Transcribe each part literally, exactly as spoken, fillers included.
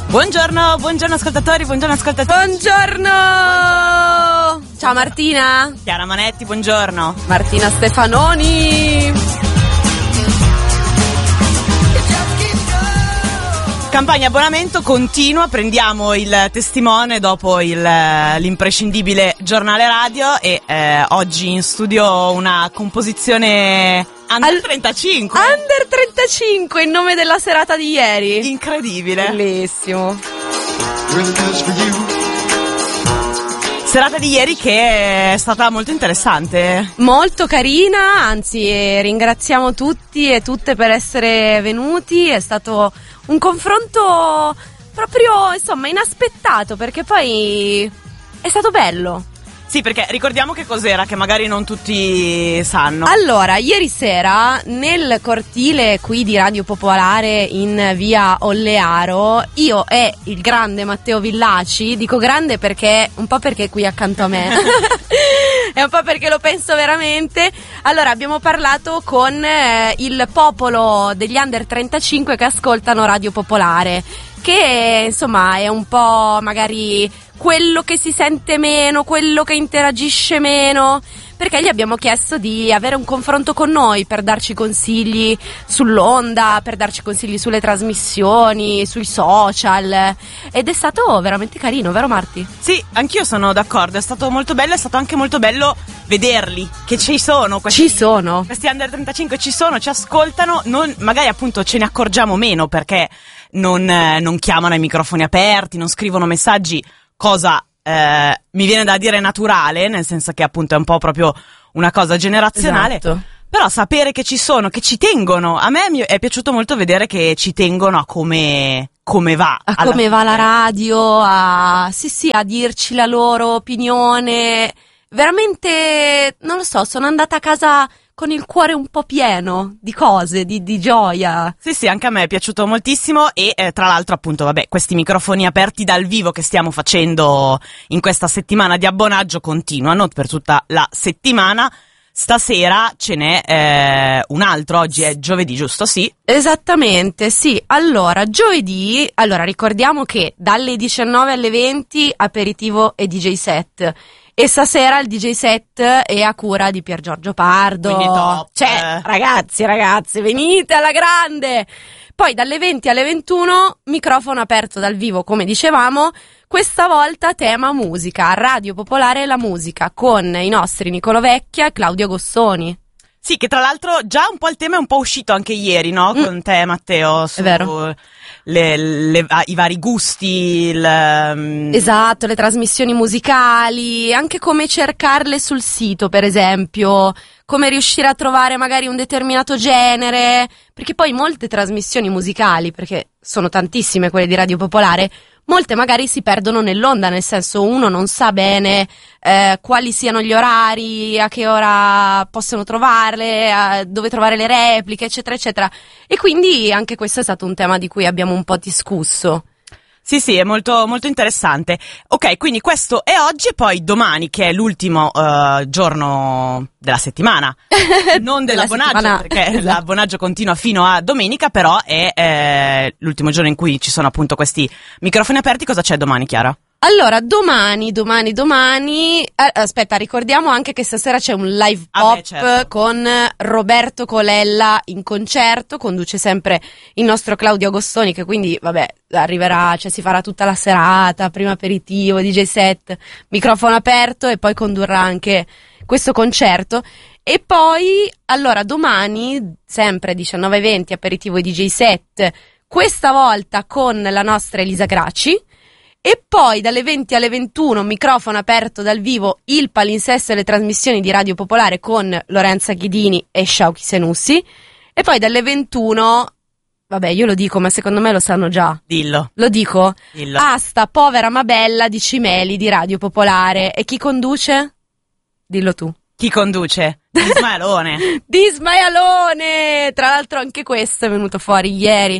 Buongiorno, buongiorno ascoltatori, buongiorno ascoltatori. Buongiorno! Ciao Martina. Chiara Manetti, buongiorno. Martina Stefanoni. Campagna abbonamento continua, prendiamo il testimone dopo il, l'imprescindibile giornale radio e eh, oggi in studio una composizione Under Al- trentacinque. Under trentacinque, il nome della serata di ieri. Incredibile. Bellissimo. Serata di ieri che è stata molto interessante. Molto carina, anzi eh, ringraziamo tutti e tutte per essere venuti, è stato un confronto proprio, insomma, inaspettato, perché poi è stato bello. Sì, perché ricordiamo che cos'era, che magari non tutti sanno. Allora, ieri sera nel cortile qui di Radio Popolare in via Ollearo, io e il grande Matteo Villaci, dico grande perché un po' perché è qui accanto a me e un po' perché lo penso veramente. Allora, abbiamo parlato con eh, il popolo degli Under trentacinque che ascoltano Radio Popolare, che insomma è un po' magari quello che si sente meno, quello che interagisce meno, perché gli abbiamo chiesto di avere un confronto con noi per darci consigli sull'onda, per darci consigli sulle trasmissioni, sui social, ed è stato veramente carino, vero Marti? Sì, anch'io sono d'accordo, è stato molto bello, è stato anche molto bello vederli, che ci sono questi, ci sono questi Under trentacinque, ci sono, ci ascoltano, non, magari appunto ce ne accorgiamo meno perché non, eh, non chiamano ai microfoni aperti, non scrivono messaggi, cosa eh, mi viene da dire naturale, nel senso che appunto è un po' proprio una cosa generazionale. Esatto. Però sapere che ci sono, che ci tengono, a me mi è piaciuto molto vedere che ci tengono a come, come va. A come fine. Va la radio, a sì sì, a dirci la loro opinione. Veramente, non lo so, sono andata a casa con il cuore un po' pieno di cose, di, di gioia. Sì, sì, anche a me è piaciuto moltissimo e eh, tra l'altro appunto, vabbè, questi microfoni aperti dal vivo che stiamo facendo in questa settimana di abbonaggio continuano per tutta la settimana. Stasera ce n'è eh, un altro, oggi è giovedì, giusto? Sì. Esattamente, sì. Allora, giovedì, allora ricordiamo che dalle diciannove alle venti aperitivo e D J set. E stasera il D J set è a cura di Pier Giorgio Pardo. Quindi top. Cioè, ragazzi, ragazzi, venite alla grande! Poi dalle venti alle ventuno, microfono aperto dal vivo, come dicevamo, questa volta tema musica, Radio Popolare e la musica, con i nostri Nicolo Vecchia e Claudio Agostoni. Sì, che tra l'altro già un po' il tema è un po' uscito anche ieri, no? Mm. Con te, Matteo, su... È vero. Le, le, i vari gusti, il, um... esatto, le trasmissioni musicali, anche come cercarle sul sito, per esempio, come riuscire a trovare magari un determinato genere, perché poi molte trasmissioni musicali, perché sono tantissime quelle di Radio Popolare, molte magari si perdono nell'onda, nel senso uno non sa bene eh, quali siano gli orari, a che ora possono trovarle, a dove trovare le repliche, eccetera, eccetera. E quindi anche questo è stato un tema di cui abbiamo un po' discusso. Sì, sì, è molto, molto interessante. Ok, quindi questo è oggi e poi domani, che è l'ultimo uh, giorno della settimana, non dell'abbonaggio, perché esatto. L'abbonaggio continua fino a domenica, però è eh, l'ultimo giorno in cui ci sono appunto questi microfoni aperti. Cosa c'è domani, Chiara? Allora, domani, domani, domani, eh, aspetta, ricordiamo anche che stasera c'è un live pop ah beh, certo. con Roberto Colella in concerto, conduce sempre il nostro Claudio Agostoni, che quindi, vabbè, arriverà, cioè si farà tutta la serata, prima aperitivo, D J set, microfono aperto e poi condurrà anche questo concerto. E poi, allora, domani, sempre diciannove e venti, aperitivo e D J set, questa volta con la nostra Elisa Gracci. E poi dalle venti alle ventuno, microfono aperto dal vivo, il palinsesto e le trasmissioni di Radio Popolare con Lorenza Ghidini e Shauki Senussi. E poi dalle ventuno, vabbè io lo dico ma secondo me lo sanno già. Dillo. Lo dico? Dillo. Asta, povera ma bella di Cimeli di Radio Popolare. E chi conduce? Dillo tu. Chi conduce? Di Ismaelone. Di Ismaelone! Tra l'altro anche questo è venuto fuori ieri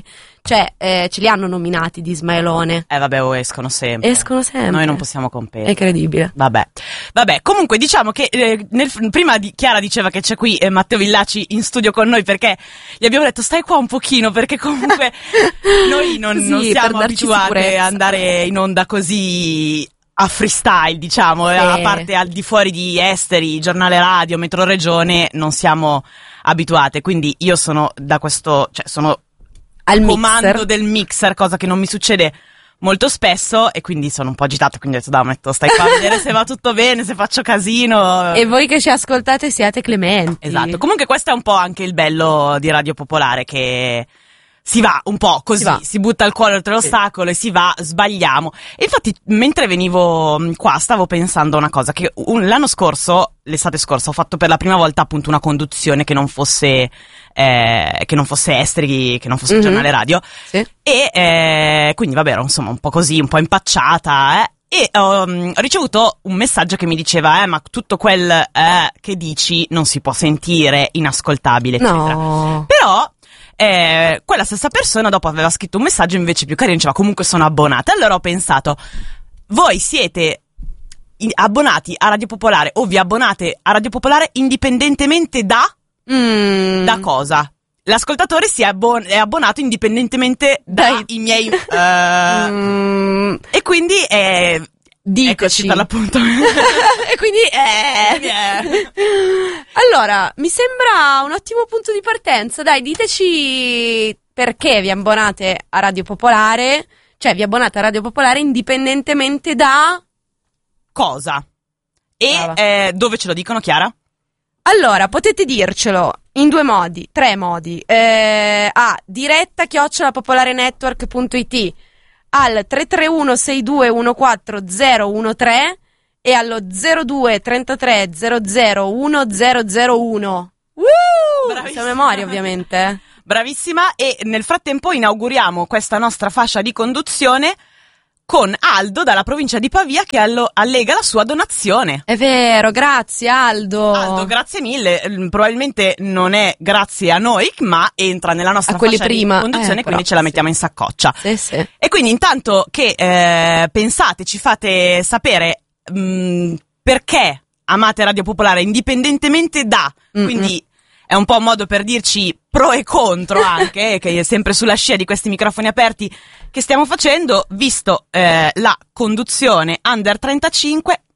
cioè eh, ce li hanno nominati di Smailone. Eh vabbè, oh, escono sempre. Escono sempre. Noi non possiamo competere. È incredibile. Vabbè, vabbè. Comunque diciamo che eh, nel, prima di Chiara diceva che c'è qui eh, Matteo Villaci in studio con noi perché gli abbiamo detto stai qua un pochino perché comunque noi non, sì, non siamo abituati sicurezza. a andare in onda così a freestyle, diciamo, sì. A parte al di fuori di esteri, giornale radio, metro regione, non siamo abituate, quindi io sono da questo, cioè sono al comando mixer. del mixer, cosa che non mi succede molto spesso e quindi sono un po' agitata, quindi ho detto dai, metto, stai qua a vedere se va tutto bene, se faccio casino. E voi che ci ascoltate siate clementi. Esatto, comunque questo è un po' anche il bello di Radio Popolare, che si va un po' così, si, si butta il cuore oltre l'ostacolo sì. e si va, sbagliamo. E infatti mentre venivo qua stavo pensando a una cosa, che un, l'anno scorso, l'estate scorsa, ho fatto per la prima volta appunto una conduzione che non fosse eh, che non fosse esteri, che non fosse mm-hmm. giornale radio sì. e eh, quindi vabbè ero insomma un po' così, un po' impacciata eh. E um, ho ricevuto un messaggio che mi diceva eh ma tutto quel eh, che dici non si può sentire, inascoltabile eccetera. No. Però Eh, quella stessa persona dopo aveva scritto un messaggio invece più carino, diceva comunque sono abbonata. Allora ho pensato, voi siete abbonati a Radio Popolare o vi abbonate a Radio Popolare indipendentemente da mm. da cosa? L'ascoltatore si è, abbon- è abbonato indipendentemente dai i miei uh, mm. e quindi è Dicoci per l'appunto. E quindi eh. yeah. Allora, mi sembra un ottimo punto di partenza. Dai, diteci perché vi abbonate a Radio Popolare, cioè vi abbonate a Radio Popolare indipendentemente da cosa? E eh, dove ce lo dicono, Chiara? Allora, potete dircelo in due modi, tre modi. Eh, a diretta chiocciola popolarenetwork punto it, al tre tre uno sei due uno quattro zero uno tre e allo zero due trentatré zero zero uno zero zero uno. Uh! Questa memoria, ovviamente. Bravissima. E nel frattempo inauguriamo questa nostra fascia di conduzione con Aldo dalla provincia di Pavia che allo- allega la sua donazione. È vero, grazie Aldo. Aldo, grazie mille. Probabilmente non è grazie a noi, ma entra nella nostra a quelli fascia prima. di conduzione, eh, quindi però, ce la sì. mettiamo in saccoccia. Sì, sì. E quindi intanto che eh, pensate, ci fate sapere mh, perché amate Radio Popolare indipendentemente da, Mm-mm. quindi è un po' un modo per dirci pro e contro anche, che è sempre sulla scia di questi microfoni aperti che stiamo facendo, visto eh, la conduzione under trentacinque